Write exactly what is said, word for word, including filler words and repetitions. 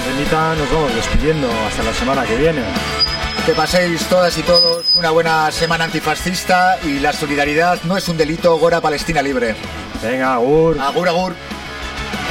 Semita, nos vamos despidiendo hasta la semana que viene. Que paséis todas y todos una buena semana antifascista y la solidaridad no es un delito. Gora Palestina libre. Venga, agur. Agur, agur.